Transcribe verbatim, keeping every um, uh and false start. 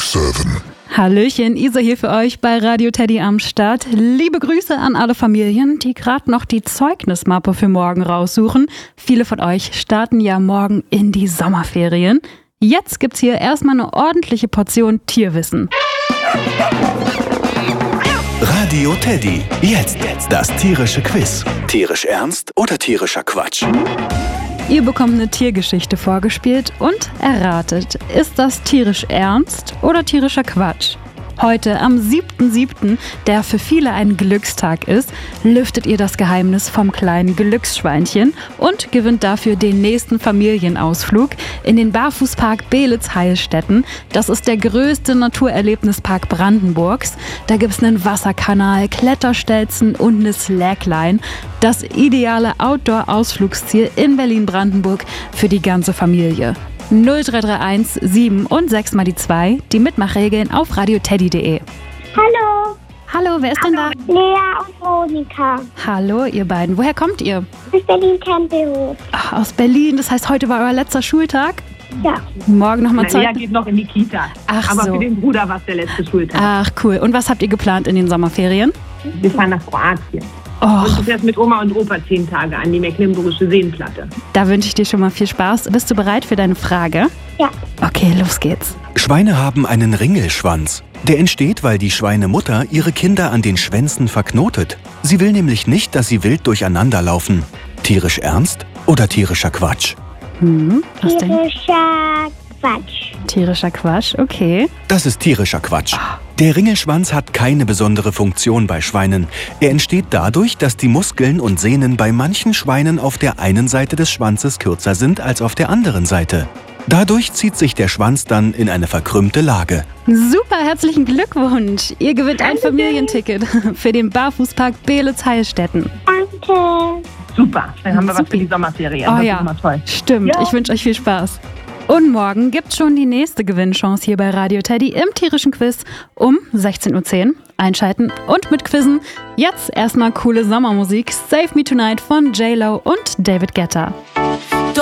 sieben. Hallöchen, Isa hier für euch bei Radio Teddy am Start. Liebe Grüße an alle Familien, die gerade noch die Zeugnismappe für morgen raussuchen. Viele von euch starten ja morgen in die Sommerferien. Jetzt gibt's hier erstmal eine ordentliche Portion Tierwissen. Radio Teddy. Jetzt das tierische Quiz. Tierisch ernst oder tierischer Quatsch? Ihr bekommt eine Tiergeschichte vorgespielt und erratet, ist das tierisch ernst oder tierischer Quatsch? Heute, am siebten siebten, der für viele ein Glückstag ist, lüftet ihr das Geheimnis vom kleinen Glücksschweinchen und gewinnt dafür den nächsten Familienausflug in den Barfußpark Beelitz-Heilstätten. Das ist der größte Naturerlebnispark Brandenburgs. Da gibt es einen Wasserkanal, Kletterstelzen und eine Slackline. Das ideale Outdoor-Ausflugsziel in Berlin-Brandenburg für die ganze Familie. null drei drei eins sieben und sechs mal die zwei, die Mitmachregeln auf radioteddy punkt de. Hallo. Hallo, wer ist denn da? Lea und Monika. Hallo, ihr beiden. Woher kommt ihr? Aus Berlin-Tempelhof. Ach, aus Berlin. Das heißt, heute war euer letzter Schultag? Ja. Morgen nochmal Na, Zeit. Lea geht noch in die Kita. Ach Aber so. für den Bruder war es der letzte Schultag. Ach, cool. Und was habt ihr geplant in den Sommerferien? Wir fahren nach Kroatien. Och, Und du fährst mit Oma und Opa zehn Tage an die Mecklenburgische Seenplatte. da wünsche ich dir schon mal viel Spaß. Bist du bereit für deine Frage? Ja. Okay, los geht's. Schweine haben einen Ringelschwanz. Der entsteht, weil die Schweinemutter ihre Kinder an den Schwänzen verknotet. Sie will nämlich nicht, dass sie wild durcheinander laufen. Tierisch ernst oder tierischer Quatsch? Hm, was denn? Tierischer Quatsch. Tierischer Quatsch, okay. Das ist tierischer Quatsch. Der Ringelschwanz hat keine besondere Funktion bei Schweinen. Er entsteht dadurch, dass die Muskeln und Sehnen bei manchen Schweinen auf der einen Seite des Schwanzes kürzer sind als auf der anderen Seite. Dadurch zieht sich der Schwanz dann in eine verkrümmte Lage. Super, herzlichen Glückwunsch. Ihr gewinnt ein Familienticket für den Barfußpark Beelitz-Heilstätten. Danke. Super, dann haben wir was für die Sommerferien. Oh das ja, ist immer toll. stimmt. Ja. Ich wünsche euch viel Spaß. Und morgen gibt's schon die nächste Gewinnchance hier bei Radio Teddy im tierischen Quiz um sechzehn Uhr zehn. Einschalten und mitquizzen. Jetzt erstmal coole Sommermusik. Save Me Tonight von J Lo und David Guetta.